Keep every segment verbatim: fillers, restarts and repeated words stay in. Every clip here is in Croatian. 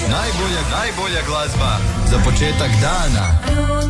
Najbolja, najbolja glazba za početak dana.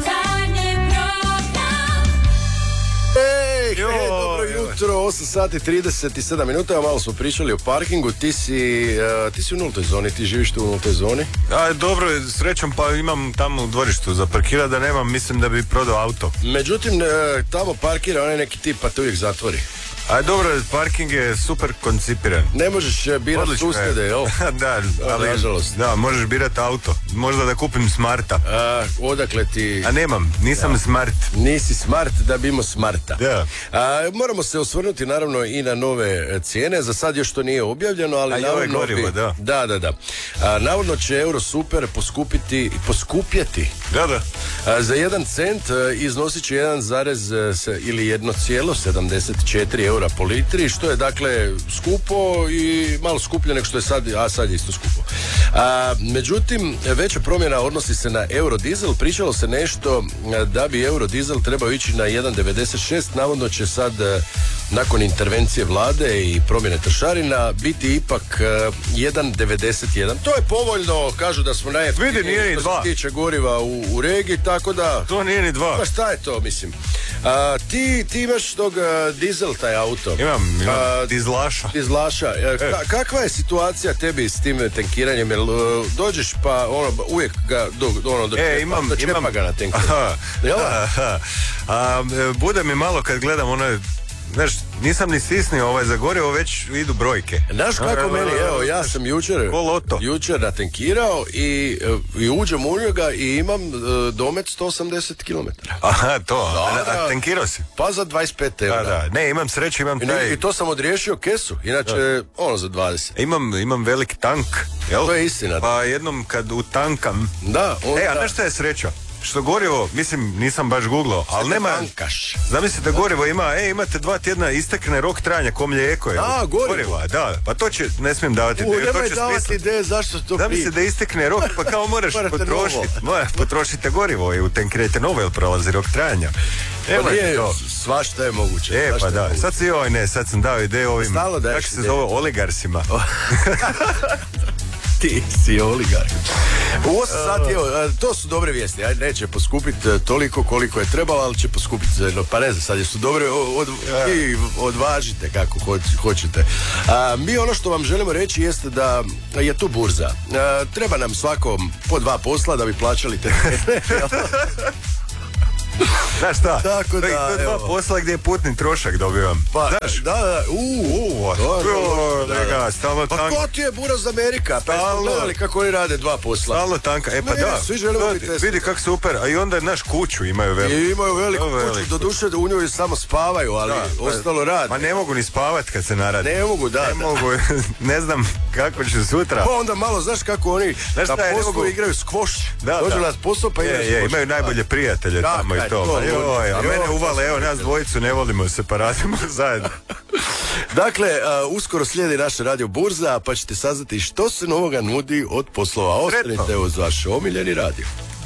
Ej, hej, dobro jutro, osam sati trideset sedam minuta, malo smo pričali o parkingu, ti si, uh, ti si u nultoj zoni, ti živiš tu u nultoj zoni? A, dobro, srećom pa imam tamo u dvorištu za parkira da nemam, mislim da bi prodao auto. Međutim, uh, tamo parkira onaj neki tip pa te uvijek zatvori. A dobro, parking je super koncipiran. Ne možeš birati susjede, jel? Da, ali nažalost. Da, možeš birati auto. Možda da kupim Smarta. A, odakle ti... A nemam, nisam da. Smart. Nisi Smart da bi imao Smarta. Da. A, moramo se osvrnuti naravno i na nove cijene. Za sad još to nije objavljeno, ali A navodno gorivo, bi... da. Da, da, da. A, navodno će Euro Super poskupiti, poskupjeti. Da, da. A, za jedan cent a, iznosit će jedan zarez ili jedno cijelo sedamdeset četiri eura po litri, što je dakle skupo i malo skuplje nego što je sad, a sad je isto skupo. A, međutim, veća promjena odnosi se na Eurodizel. Pričalo se nešto da bi Eurodizel trebao ići na jedan devedeset šest, navodno će sad nakon intervencije vlade i promjene trošarina biti ipak jedan devedeset jedan. To je povoljno, kažu da smo najjeftiniji što se tiče goriva u, u regiji, tako da... To nije ni dva. Pa šta je to, mislim? A, ti, ti imaš tog a, dizel taj auto. Imam, imam a, dizlaša. Dizlaša. E, ka, kakva je situacija tebi s tim tankiranjem? Jel dođeš pa ono, uvijek ga do, ono, do, e, čepa, imam, do čepa imam, ga na tankiranju? Bude mi malo kad gledam ono... Znaš, nisam ni stisnio ovaj za gorivo, već idu brojke. Znaš kako a, meni, evo, ja sam jučer jučer natankirao i, i uđem u njega i imam uh, domet sto osamdeset kilometara. Aha, to, da, a, a tankirao si? Pa za dvadeset pet eura. Da, da. Ne, imam sreće, imam taj... I, I to sam odriješio kesu, inače da. Ono za dvadeset. Imam, imam velik tank, jel? To je istina. Pa jednom kad utankam... Da, onda... E, a znaš šta je sreća? Što gorivo, mislim, nisam baš googlao, ali nema... Tankaš. Zamislite, gorivo ima, e, imate dva tjedna, istekne rok trajanja, ko mlijeko je. A, gorivo. Goriva, da, pa to će, ne smijem davati ideje. U, to nemoj će davati smisla... ideje, zašto to Zamislite da istekne rok, pa kao moraš potrošiti, potrošite gorivo i utankirajte novo, jer prolazi rok trajanja. Evo pa nije, to. Svašta je moguće. E, pa da, sad si ovaj, ne, sad sam dao ideju ovim, kako se zove, oligarsima. Ti si oligarh. U osam sati, evo, to su dobre vijesti. Ajde, neće poskupiti toliko koliko je trebalo, ali će poskupiti, no, pa ne znam, sad jesu dobre, od, i odvažite kako hoćete. A, mi ono što vam želimo reći jeste da je tu burza. A, treba nam svakom po dva posla da bi plaćali te. Znaš šta? Tako da, to je dva evo. posla gdje je putni trošak dobivam. Pa, znaš? da, da, uuu, pa ko ti je Buraz Amerika? Pa smo gledali kako oni rade dva posla. Stalno tanka, e pa ne, da. Svi želimo biti tesni. Vidi kako super, a i onda naš kuću imaju veliku. I imaju veliku kuću, veliku. do duše u njoj samo spavaju, ali da, ostalo rade. Ma ne mogu ni spavat kad se narade. Ne mogu, da. Ne da. mogu, ne znam kako će sutra. Pa onda malo, znaš kako oni znaš na je, poslu mogu... igraju skvoš. Da, dođu da. na posao pa igraju skvoš. Imaju najbolje prijatelje da, tamo i to. to joj, a mene uvale, evo nas dvojicu ne volimo se pa radimo zajedno. Dakle, uh, uskoro slijedi naša radio burza, pa ćete saznati što se novoga nudi od poslova. Ostanite uz vaš omiljeni radio.